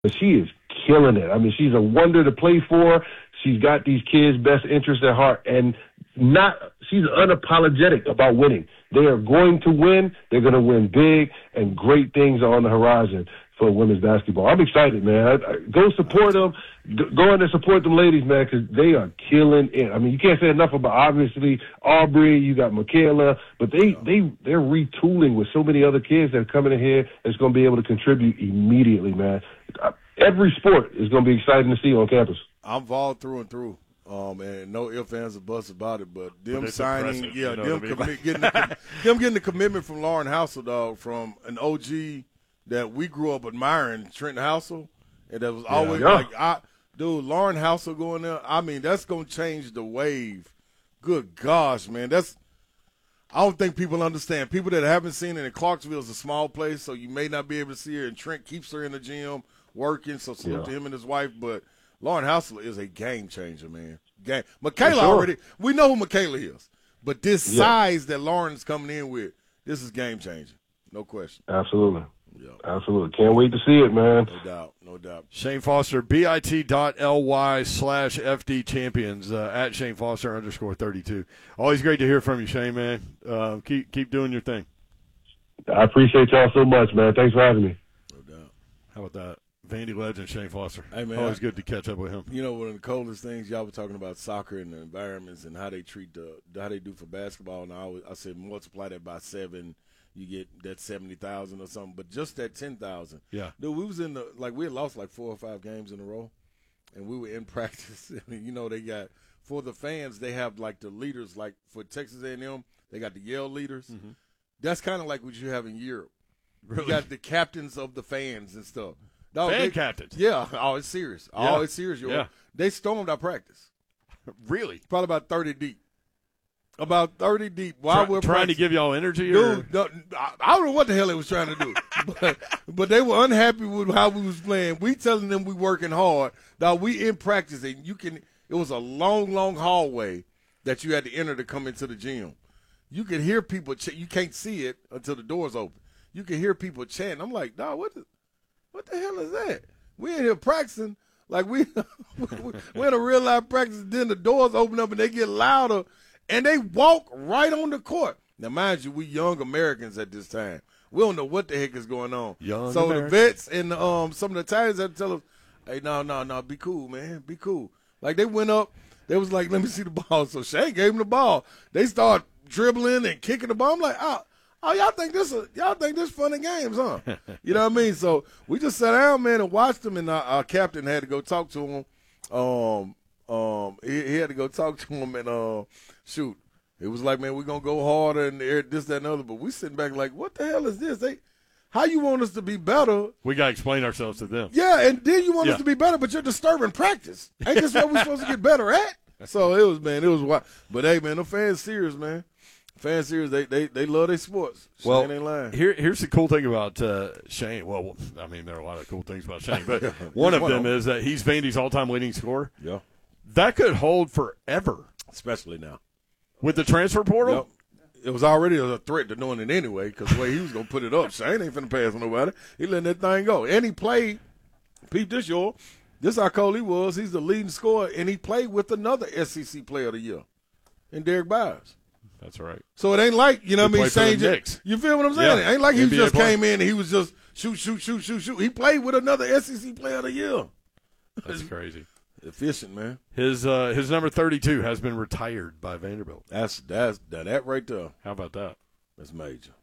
But she is killing it. I mean, she's a wonder to play for. She's got these kids' best interests at heart, and she's unapologetic about winning. They are going to win. They're going to win big, and great things are on the horizon for women's basketball. I'm excited, man. Go support them. Go in and support them ladies, man, because they are killing it. I mean, you can't say enough about, obviously, Aubrey, you got Michaela, but they're retooling with so many other kids that are coming in here that's going to be able to contribute immediately, man. Every sport is going to be exciting to see on campus. I'm Vol through and through. And no ifs, ands, or buts about it, but them signing, getting the commitment from Lauren Hassel, dog, from an OG that we grew up admiring, Trenton Hassel, and that was always Lauren Hassel going there. I mean, that's gonna change the wave. Good gosh, man, I don't think people understand. People that haven't seen it, in Clarksville is a small place, so you may not be able to see her. And Trent keeps her in the gym working, so salute to him and his wife, but. Lauren Hassel is a game changer, man. Michaela already – we know who Michaela is. But this size that Lauren's coming in with, this is game changing. No question. Absolutely. Yeah. Absolutely. Can't wait to see it, man. No doubt. Shane Foster, bit.ly/FD champions, at Shane Foster _32. Always great to hear from you, Shane, man. Keep doing your thing. I appreciate y'all so much, man. Thanks for having me. No doubt. How about that? Vandy legend Shane Foster. Hey, man, always good to catch up with him. You know, one of the coldest things, y'all were talking about soccer and the environments and how they how they do for basketball. And I said multiply that by 7, you get that 70,000 or something. But just that 10,000. Yeah. Dude, we was we had lost like 4 or 5 games in a row, and we were in practice. I mean, you know, they got for the fans, they have like the leaders, like for Texas A&M, they got the Yale leaders. Mm-hmm. That's kind of like what you have in Europe. Really? You got the captains of the fans and stuff. No, captains. Yeah. Oh, it's serious. Yeah. Oh, it's serious. Yeah. They stormed our practice. Really? Probably about 30 deep. About 30 deep. While we're trying to give y'all energy? Dude, I don't know what the hell they was trying to do. but they were unhappy with how we was playing. We telling them we working hard. Now, we in practice, and it was a long, long hallway that you had to enter to come into the gym. You could hear people. You can't see it until the doors open. You could hear people chanting. I'm like, dog, what the hell is that? We in here practicing like we in a real life practice. Then the doors open up and they get louder, and they walk right on the court. Now, mind you, we young Americans at this time. We don't know what the heck is going on. So Americans. The vets and some of the Italians had to tell us, hey, no, be cool, man, be cool. Like they went up, they was like, let me see the ball. So Shane gave him the ball. They start dribbling and kicking the ball. I'm like, Oh, y'all think this funny games, huh? You know what I mean? So we just sat down, man, and watched them, and our captain had to go talk to him. He had to go talk to him, and shoot, it was like, man, we're gonna go harder and this, that, and the other. But we sitting back like, what the hell is this? How you want us to be better? We gotta explain ourselves to them. Yeah, and then you want us to be better, but you're disturbing practice. Ain't this what we're supposed to get better at? So it was wild. But hey, man, the fans serious, man. Fans serious, they love their sports. Well, Shane ain't lying. Here's the cool thing about Shane. Well, I mean, there are a lot of cool things about Shane, but one of them is that he's Vandy's all-time leading scorer. Yeah. That could hold forever. Especially now. With the transfer portal? Yep. It was already a threat to doing it anyway because the way he was going to put it up, Shane ain't finna pass on nobody. He letting that thing go. And he played, Pete this year, this how cold he was. He's the leading scorer, and he played with another SEC player of the year in Derek Byers. That's right. So it ain't like, you know what I mean, Shane, you feel what I'm saying? Yeah. It ain't like he NBA just player. came in and he was just shoot. He played with another SEC player of the year. That's crazy. Efficient, man. His number 32 has been retired by Vanderbilt. That's that right there. How about that? That's major.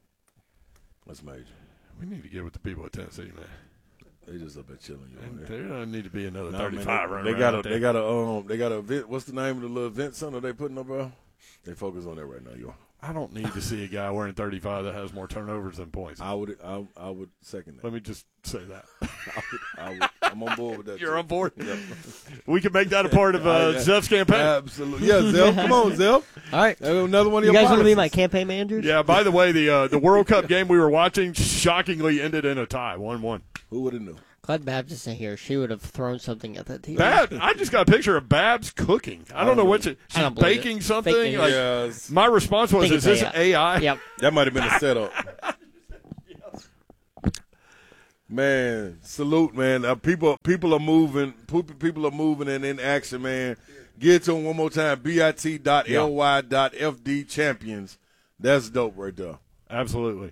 We need to get with the people at Tennessee, man. They just up there chilling. There don't need to be another 35 man, they got a event. What's the name of the little event center they putting up, bro? They focus on that right now, yo. I don't need to see a guy wearing 35 that has more turnovers than points. I would second that. Let me just say that. I'm on board with that. You're too. on board? Yep. We can make that a part of Zeff's campaign. Absolutely. Yeah, Zeff. Come on, Zeff. All right. Another one of you your guys want to be policies. my campaign managers? Yeah, by the way, the World Cup game we were watching shockingly ended in a tie, 1-1. Who would have known? Glad Babs isn't here. She would have thrown something at that TV. I just got a picture of Babs cooking. I don't know what she's baking something. Fake news. Like, Yes. my response was, Think "Is it's this AI?" Yep. That might have been a setup. Man, salute, man. People are moving. People are moving and in action, man. Get to them one more time. bit.ly.fd champions. That's dope right there. Absolutely.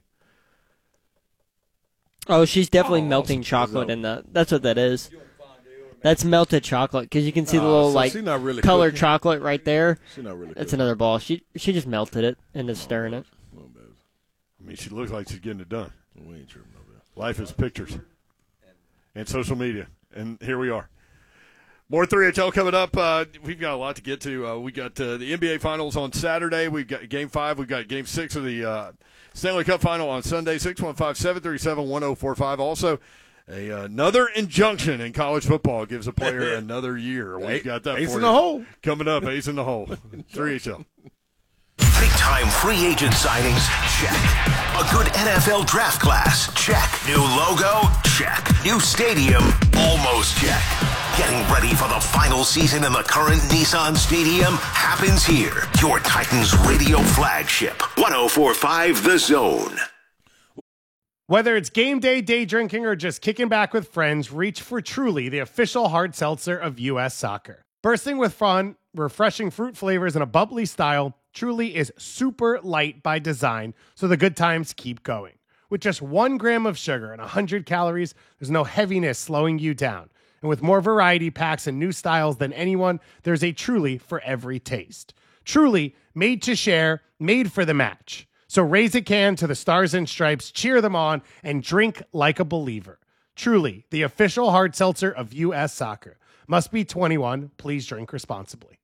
Oh, she's definitely melting chocolate in that. That's what that is. That's melted chocolate because you can see the little really colored cooking. chocolate right there. She's not really. That's cooking. another ball. She just melted it and is stirring it. I mean, she looks like she's getting it done. We ain't tripping over that. Life is pictures and social media, and here we are. More 3HL coming up. We've got a lot to get to. We got the NBA Finals on Saturday. We've got Game 5. We've got Game 6 of the Stanley Cup Final on Sunday, 615-737-1045. Also, another injunction in college football gives a player another year. We've got that Ace for in you. the hole. Coming up, Ace in the hole. 3HL. Big-time free agent signings? Check. A good NFL draft class? Check. New logo? Check. New stadium? Almost check. Getting ready for the final season in the current Nissan Stadium happens here. Your Titans radio flagship. 104.5 The Zone. Whether it's game day, day drinking, or just kicking back with friends, reach for Truly, the official hard seltzer of U.S. Soccer. Bursting with fun, refreshing fruit flavors, and a bubbly style, Truly is super light by design, so the good times keep going. With just 1 gram of sugar and 100 calories, there's no heaviness slowing you down. And with more variety packs and new styles than anyone, there's a Truly for every taste. Truly, made to share, made for the match. So raise a can to the Stars and Stripes, cheer them on, and drink like a believer. Truly, the official hard seltzer of U.S. Soccer. Must be 21. Please drink responsibly.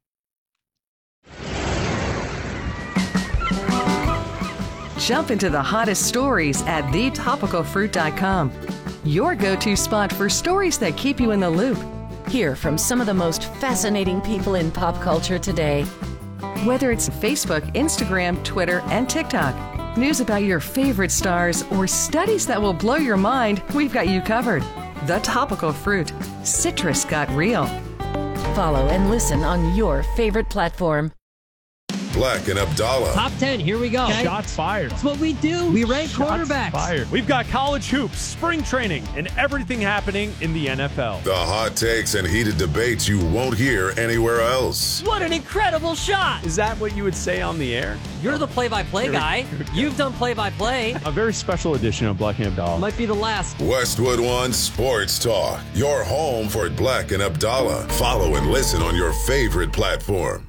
Jump into the hottest stories at thetopicalfruit.com. Your go-to spot for stories that keep you in the loop. Hear from some of the most fascinating people in pop culture today. Whether it's Facebook, Instagram, Twitter, and TikTok, news about your favorite stars, or studies that will blow your mind, we've got you covered. The Topical Fruit. Citrus got real. Follow and listen on your favorite platform. Black and Abdallah. Top 10, here we go. Okay? Shots fired. That's what we do. We rank quarterbacks. Fired. We've got college hoops, spring training, and everything happening in the NFL. The hot takes and heated debates you won't hear anywhere else. What an incredible shot. Is that what you would say on the air? You're the play-by-play guy. You've done play-by-play. A very special edition of Black and Abdallah. Might be the last. Westwood One Sports Talk. Your home for Black and Abdallah. Follow and listen on your favorite platform.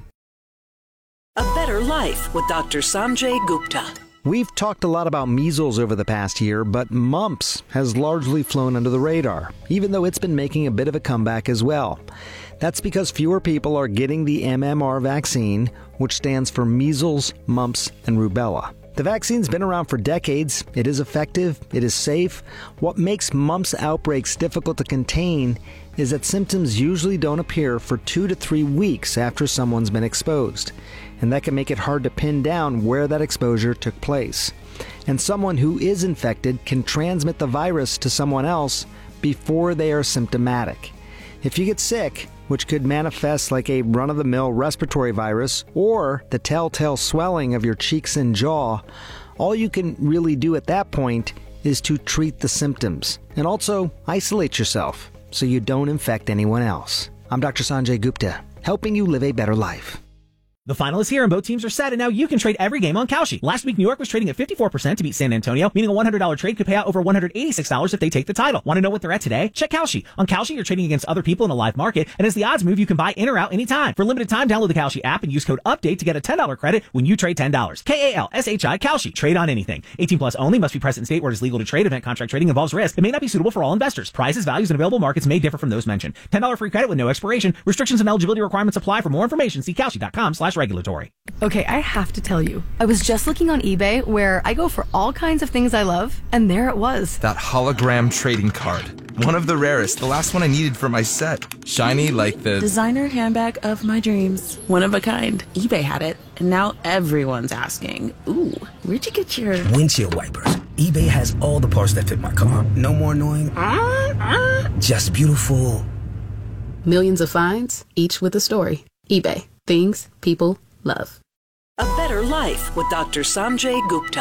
A Better Life with Dr. Sanjay Gupta. We've talked a lot about measles over the past year, but mumps has largely flown under the radar, even though it's been making a bit of a comeback as well. That's because fewer people are getting the MMR vaccine, which stands for measles, mumps, and rubella. The vaccine's been around for decades. It is effective. It is safe. What makes mumps outbreaks difficult to contain is that symptoms usually don't appear for 2 to 3 weeks after someone's been exposed. And that can make it hard to pin down where that exposure took place. And someone who is infected can transmit the virus to someone else before they are symptomatic. If you get sick, which could manifest like a run-of-the-mill respiratory virus or the telltale swelling of your cheeks and jaw, all you can really do at that point is to treat the symptoms and also isolate yourself so you don't infect anyone else. I'm Dr. Sanjay Gupta, helping you live a better life. The final is here and both teams are set, and now you can trade every game on Kalshi. Last week, New York was trading at 54% to beat San Antonio, meaning a $100 trade could pay out over $186 if they take the title. Want to know what they're at today? Check Kalshi. On Kalshi, you're trading against other people in a live market, and as the odds move, you can buy in or out anytime. For a limited time, download the Kalshi app and use code UPDATE to get a $10 credit when you trade $10. KALSHI Kalshi. Trade on anything. 18 plus only. Must be present in state where it is legal to trade. Event contract trading involves risk. It may not be suitable for all investors. Prices, values, and available markets may differ from those mentioned. $10 free credit with no expiration. Restrictions and eligibility requirements apply. For more information, see Kalshi.com/regulatory. Okay, I have to tell you, I was just looking on eBay where I go for all kinds of things I love, and there it was. That hologram trading card. One of the rarest, the last one I needed for my set. Shiny like the designer handbag of my dreams. One of a kind. eBay had it, and now everyone's asking, ooh, where'd you get your windshield wipers? eBay has all the parts that fit my car. No more annoying. Just beautiful. Millions of finds, each with a story. eBay. Things people love. A Better Life with Dr. Sanjay Gupta.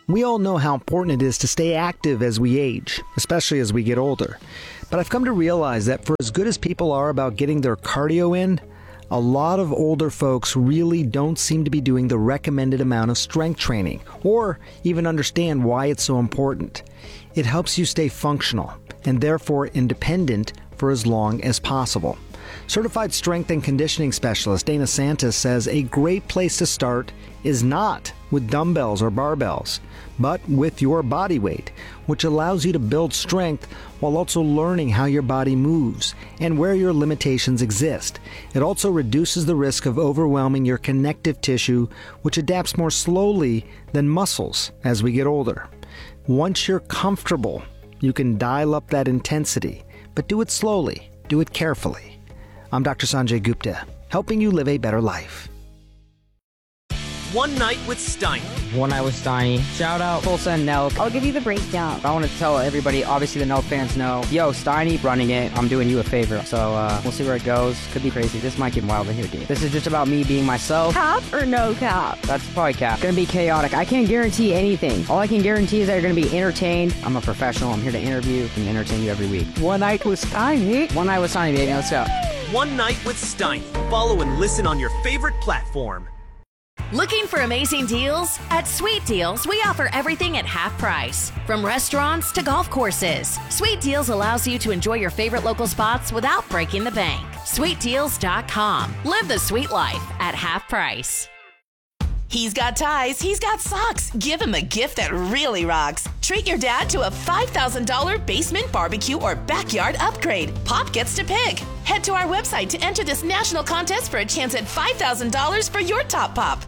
We all know how important it is to stay active as we age, especially as we get older. But I've come to realize that for as good as people are about getting their cardio in, a lot of older folks really don't seem to be doing the recommended amount of strength training, or even understand why it's so important. It helps you stay functional, and therefore independent for as long as possible. Certified strength and conditioning specialist Dana Santos says a great place to start is not with dumbbells or barbells, but with your body weight, which allows you to build strength while also learning how your body moves and where your limitations exist. It also reduces the risk of overwhelming your connective tissue, which adapts more slowly than muscles as we get older. Once you're comfortable, you can dial up that intensity, but do it slowly, do it carefully. I'm Dr. Sanjay Gupta, helping you live a better life. One Night with Steiny. One Night with Steiny. Shout out Full Send Nelk. I'll give you the breakdown. I want to tell everybody, obviously the Nelk fans know, yo, Steiny running it, I'm doing you a favor. So we'll see where it goes. Could be crazy. This might get wild in here, dude. This is just about me being myself. Cap or no cap? That's probably cap. Gonna be chaotic. I can't guarantee anything. All I can guarantee is that you're gonna be entertained. I'm a professional. I'm here to interview and entertain you every week. One Night with Steiny. One Night with Steiny, baby. Let's go. One Night with Steiny. Follow and listen on your favorite platform. Looking for amazing deals? At Sweet Deals, we offer everything at half price. From restaurants to golf courses, Sweet Deals allows you to enjoy your favorite local spots without breaking the bank. SweetDeals.com. Live the sweet life at half price. He's got ties, he's got socks. Give him a gift that really rocks. Treat your dad to a $5,000 basement barbecue or backyard upgrade. Pop gets to pick. Head to our website to enter this national contest for a chance at $5,000 for your top pop.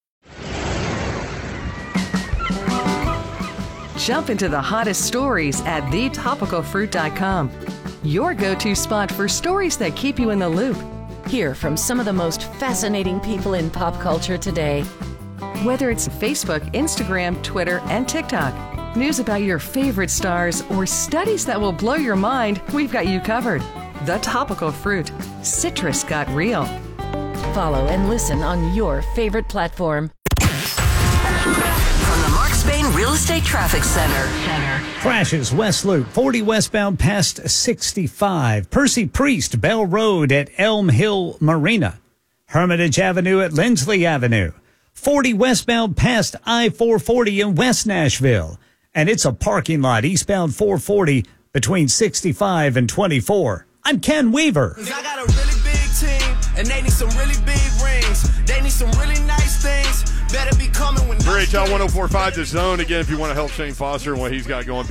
Jump into the hottest stories at thetopicalfruit.com. Your go-to spot for stories that keep you in the loop. Hear from some of the most fascinating people in pop culture today. Whether it's Facebook, Instagram, Twitter, and TikTok, news about your favorite stars, or studies that will blow your mind, we've got you covered. The Topical Fruit. Citrus got real. Follow and listen on your favorite platform. From the Mark Spain Real Estate Traffic Center. Crashes West Loop, 40 westbound past 65. Percy Priest, Bell Road at Elm Hill Marina. Hermitage Avenue at Lindsley Avenue. 40 westbound past I-440 in West Nashville. And it's a parking lot eastbound 440 between 65 and 24. I'm Ken Weaver. I got a really big team, and they need some really big rings. They need some really nice things. Better be coming when... 3HL 1045 The Zone. Again, if you want to help Shane Foster and what he's got going,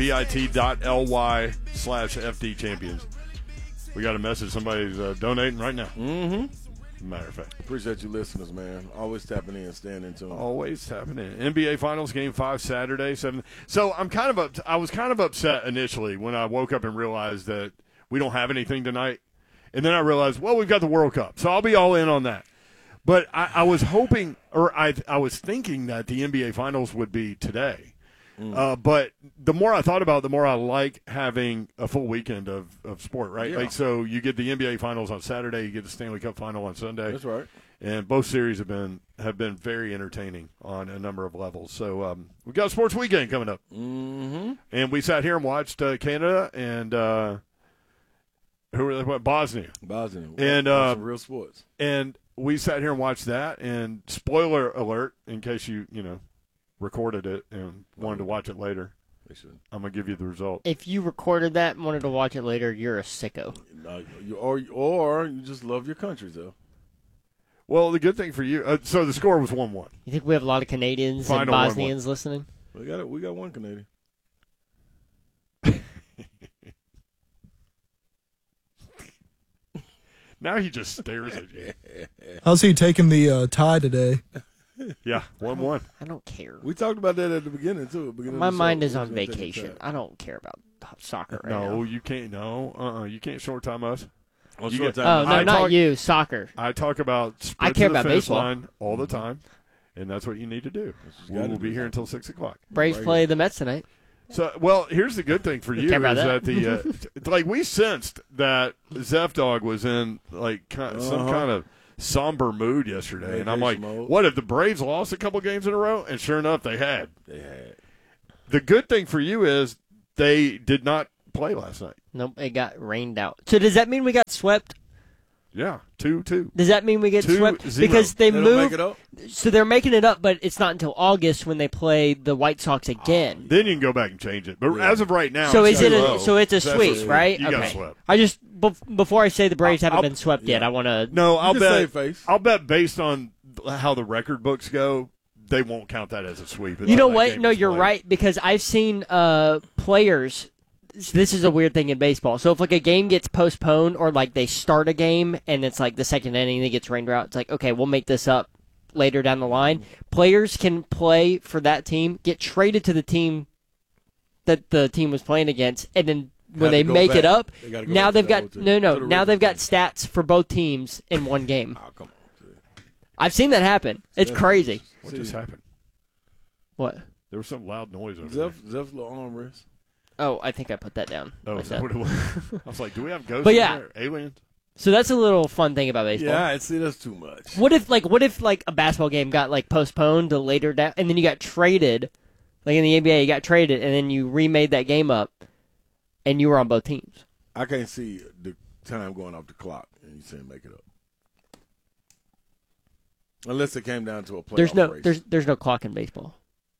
bit.ly/FD Champions. We got a message. Somebody's donating right now. Mm-hmm. Matter of fact. Appreciate you listeners, man. Always tapping in, staying in tune. Always tapping in. NBA Finals Game 5 Saturday, 7. So I was kind of upset initially when I woke up and realized that we don't have anything tonight. And then I realized, well, we've got the World Cup. So I'll be all in on that. But I was hoping, or I was thinking that the NBA Finals would be today. But the more I thought about it, the more I like having a full weekend of sport, right? Yeah. Like, so you get the NBA Finals on Saturday, you get the Stanley Cup Final on Sunday. That's right. And both series have been very entertaining on a number of levels. So we've got a sports weekend coming up. Mm-hmm. And we sat here and watched Canada and who were they? What, Bosnia. And some real sports. And we sat here and watched that. And spoiler alert, in case you recorded it and wanted to watch it later, I'm going to give you the result. If you recorded that and wanted to watch it later, you're a sicko. Or you just love your country, though. Well, the good thing for you, so the score was 1-1. You think we have a lot of Canadians and Bosnians listening? We got one Canadian. Now he just stares at you. How's he taking the tie today? Yeah, 1-1. I don't care. We talked about that at the beginning, too. My mind is on vacation. I don't care about soccer right now. No, you can't. No, you can't short time us. Not you. Soccer. I talk about I care about finish baseball line all the time, and that's what you need to do. We'll be here until 6 o'clock. Braves play the Mets tonight. So, well, here's the good thing for you is that the we sensed that Zeph Dog was in some kind of somber mood yesterday, and I'm like, what if the Braves lost a couple games in a row? And sure enough, they had. The good thing for you is they did not play last night. Nope, it got rained out. So does that mean we got swept? Yeah, 2-2. Does that mean we get 2-0. swept? Because they don't moved. make it up? So they're making it up, but it's not until August when they play the White Sox again. Then you can go back and change it. But as of right now, So it's is it 2-0. so it's a That's sweep, right? You got swept. I just before I say the Braves haven't been swept yet, I want to. No, I'll can bet. save face. I'll bet based on how the record books go, they won't count that as a sweep. You know what? No, you're right, because I've seen players. This is a weird thing in baseball. So if like a game gets postponed or like they start a game and it's like the second inning and it gets rained out, it's like, okay, we'll make this up later down the line. Players can play for that team, get traded to the team that the team was playing against, and then when they make it up, now they've got now they've got stats for both teams in one game. Oh, come on. I've seen that happen. It's crazy. What just happened? What? There was some loud noise over there. Zeff's little arm wrist. Oh, I think I put that down. Oh, is that what it was? I was like, do we have ghosts But in yeah. there? Aliens? So that's a little fun thing about baseball. Yeah, see, that's too much. What if a basketball game got like postponed to later down, and then you got traded, like in the NBA, you got traded, and then you remade that game up, and you were on both teams. I can't see the time going off the clock, and you saying make it up. Unless it came down to a playoff race. There's no clock in baseball.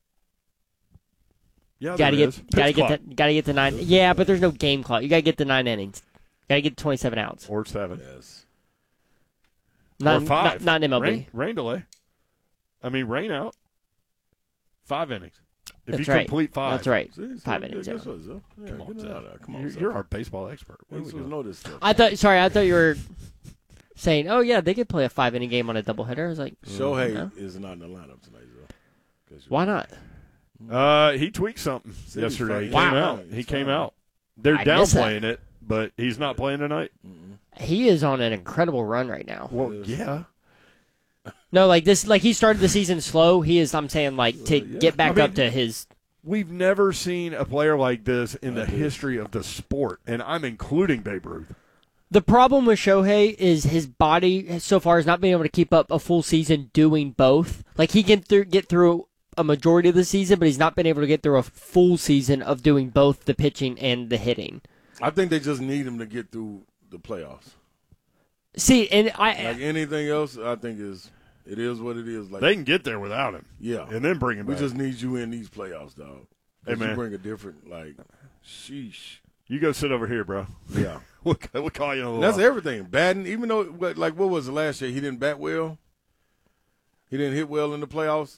Yeah, gotta there get the 9. Yeah, but there's no game clock. You gotta get the 9 innings. Gotta get 27 outs. Or 7. Yes. Not, or 5. Not in MLB. Rain delay. I mean, rain out. 5 innings. If That's you right. complete 5. That's right. See, 5 innings. Guess what, Zell? Yeah, Come on, get it out of there. Come on, Zell. You're our baseball expert. What We are we should doing? know this stuff. I thought you were saying, oh yeah, they could play a 5-inning game on a doubleheader. I was like, Shohei no. is not in the lineup tonight, Zell. Why not? He tweaked something yesterday. He fine. came Wow. out. He came out. They're I missed that. downplaying it, but he's not playing tonight. He is on an incredible run right now. Well, yeah. No, like this, like he started the season slow. He is. I'm saying, like to get back up to his. We've never seen a player like this in the history of the sport, and I'm including Babe Ruth. The problem with Shohei is his body so far has not been able to keep up a full season doing both. Like he can get through a majority of the season, but he's not been able to get through a full season of doing both the pitching and the hitting. I think they just need him to get through the playoffs. See, and like anything else, I think it is what it is. Like They can get there without him. Yeah, and then bring him We back. just need you in these playoffs, dog. Hey, man. You bring a different, like, sheesh. You go sit over here, bro. Yeah. we'll call you in a little That's while. everything. Batting, even though, like, what was it last year? He didn't bat well. He didn't hit well in the playoffs.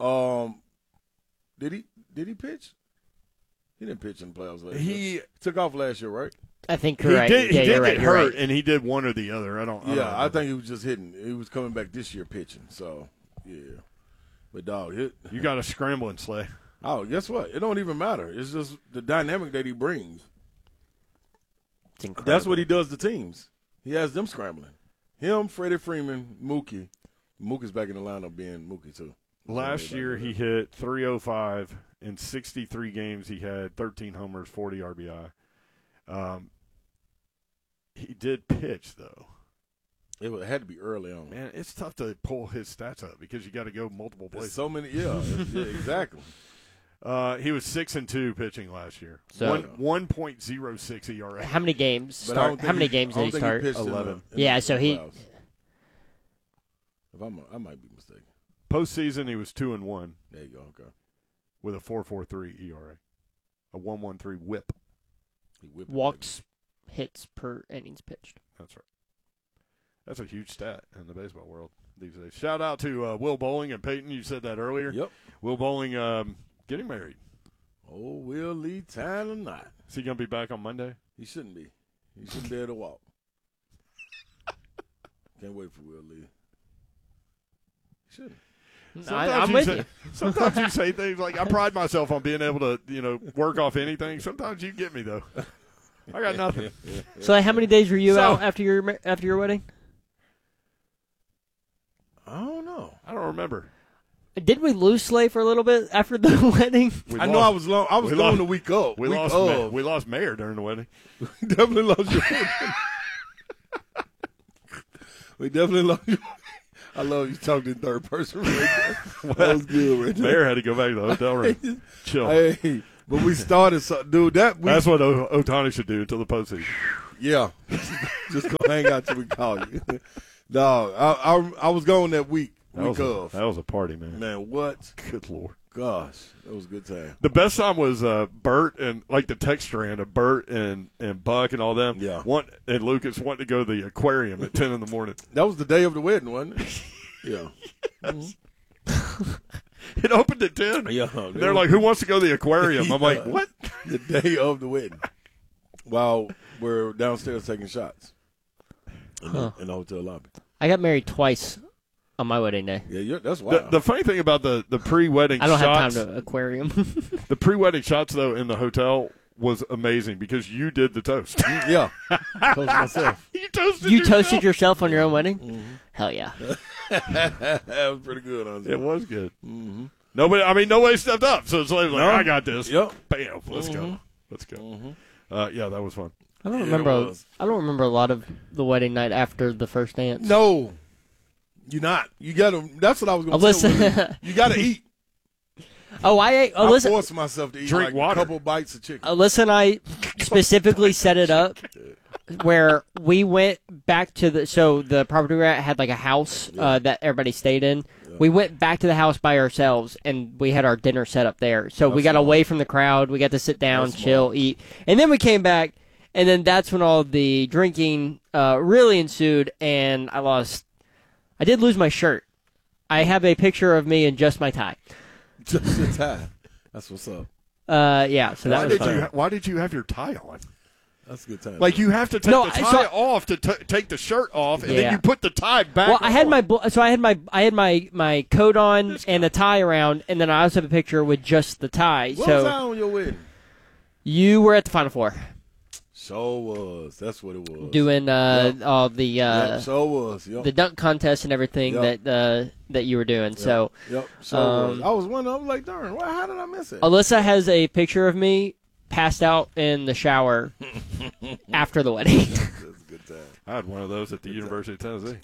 Did he pitch? He didn't pitch in the playoffs last year. He took off last year, right? I think He you're right. did, Yeah, he you're did right. get You're hurt, right. and he did one or the other. I don't I think he was just hitting. He was coming back this year pitching. So, yeah. But, dog, You got a scrambling sleigh. Oh, guess what? It don't even matter. It's just the dynamic that he brings. It's incredible. That's what he does to teams. He has them scrambling. Him, Freddie Freeman, Mookie. Mookie's back in the lineup being Mookie, too. Last year, he hit .305 in 63 games. He had 13 homers, 40 RBI. He did pitch, though. It had to be early on. Man, it's tough to pull his stats up because you got to go multiple places. So many, yeah, exactly. He was 6-2 pitching last year. So 1.06 ERA. How many games How many games did he start? 11. Yeah, so he. If I might be mistaken. Postseason, he was 2-1. There you go. Okay. With a 4.43 ERA, a 1.13 WHIP. He whipped Walks, hits per innings pitched. That's right. That's a huge stat in the baseball world these days. Shout out to Will Bowling and Peyton. You said that earlier. Yep. Will Bowling getting married. Oh, Will Lee, time or not. Is he going to be back on Monday? He shouldn't be. He shouldn't be able to walk. Can't wait for Will Lee. He shouldn't. I'm with you. Sometimes you say things like, I pride myself on being able to, work off anything. Sometimes you get me, though. I got nothing. So, like, how many days were you out after your wedding? I don't know. I don't remember. Did we lose Slay for a little bit after the wedding? I was gone the week up. We lost Mayor during the wedding. We definitely lost your. We definitely lost your. I love you talking in third person. That was good, right there. Bear had to go back to the hotel room. Chill. Hey, but we started, dude. That's what Ohtani should do until the postseason. Yeah, just go hang out till we call you. Dog, I was gone that week. That was a party, man. Man, what? Good Lord. Gosh, that was a good time. The best time was Bert and like the text strand of Bert and Buck and all them. Yeah. And Lucas wanted to go to the aquarium at 10 in the morning. That was the day of the wedding, wasn't it? Yeah. It opened at 10. Yeah. They're like, who wants to go to the aquarium? I'm like, what? The day of the wedding. While we're downstairs taking shots in the hotel lobby. I got married twice on my wedding day. Yeah, that's wild. The funny thing about the pre-wedding shots. I don't have time to aquarium. The pre-wedding shots, though, in the hotel was amazing because you did the toast. Yeah. Toasted myself. You toasted yourself on your own wedding? Mm-hmm. Hell yeah. That was pretty good, honestly. It was good. Mm-hmm. Nobody stepped up. So it's like, I got this. Yep. Bam. Let's go. Mm-hmm. Yeah, that was fun. I don't remember a lot of the wedding night after the first dance. No. You're not. You got to. That's what I was going to say. You got to eat. Oh, I ate. I forced myself to eat drink water. A couple bites of chicken. Alyssa and I specifically set it up where we went back to the property we were at had like a house that everybody stayed in. Yeah. We went back to the house by ourselves, and we had our dinner set up there. So we got away from the crowd. We got to sit down, chill, eat. And then we came back, and then that's when all the drinking really ensued, and I did lose my shirt. I have a picture of me in just my tie. Just the tie. That's what's up. Yeah, so that was fun. Why did you have your tie on? That's a good time. Like you have to take the tie off to take the shirt off, and then you put the tie back. Well, I had my coat on and the tie around, and then I also have a picture with just the tie. What was I on your wedding? You were at the Final Four. So was. That's what it was. Doing all the so was. Yep. The dunk contest and everything that you were doing. Yep. So was. I was wondering. I was like, darn, how did I miss it? Alyssa has a picture of me passed out in the shower after the wedding. That's a good time. I had one of those at the University of Tennessee.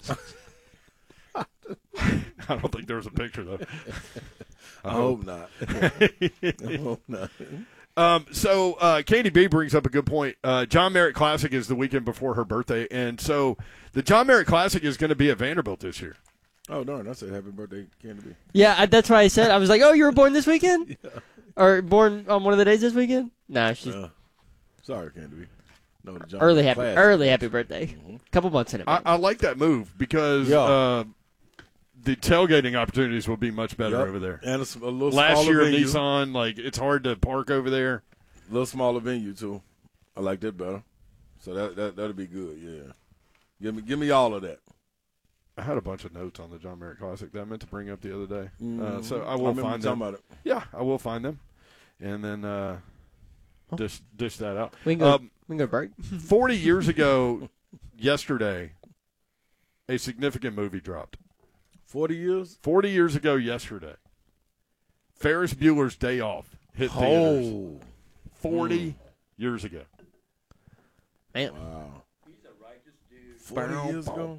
I don't think there was a picture though. I hope not. I hope not. So Katie B brings up a good point. John Merritt Classic is the weekend before her birthday, and so the John Merritt Classic is going to be at Vanderbilt this year. Oh, darn. I said happy birthday, Candy B. Yeah, that's why I said. I was like, oh, you were born this weekend? Yeah. Or born on one of the days this weekend? No, she's... sorry, Candy B. No, the John early happy birthday. Mm-hmm. Couple months in it. I like that move because the tailgating opportunities will be much better over there. And a little last year venue. Nissan, like it's hard to park over there. A little smaller venue too. I like that better. So that'll be good. Yeah, give me all of that. I had a bunch of notes on the John Merritt Classic that I meant to bring up the other day. Mm-hmm. So I will find them. About it. Yeah, I will find them, and then dish that out. We can go break. 40 years ago, yesterday, a significant movie dropped. 40 years? 40 years ago yesterday. Ferris Bueller's Day Off hit theaters. 40 years ago. Man. Wow. He's a righteous dude. 40 years ago?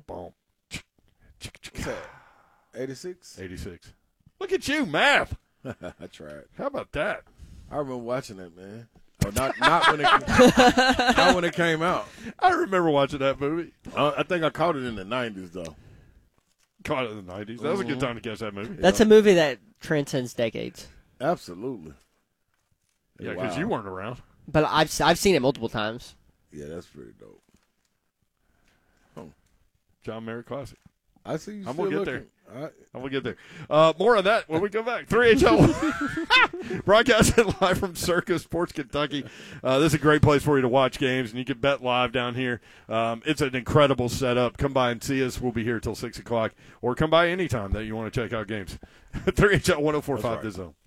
86? 86. Look at you, math. I tried. How about that? I remember watching that, man. Oh, not when it came out. I remember watching that movie. I think I caught it in the 90s, though. Caught it in the 90s. That was a good time to catch that movie. That's a movie that transcends decades. Absolutely. Yeah, because you weren't around. But I've seen it multiple times. Yeah, that's pretty dope. John Merritt Classic. I see you I'm still gonna get looking. there. I'm going to get there. More on that when we come back. 3HL broadcasting live from Circa Sports Kentucky. This is a great place for you to watch games, and you can bet live down here. It's an incredible setup. Come by and see us. We'll be here till 6 o'clock, or come by anytime that you want to check out games. 3HL 104.5 The Zone.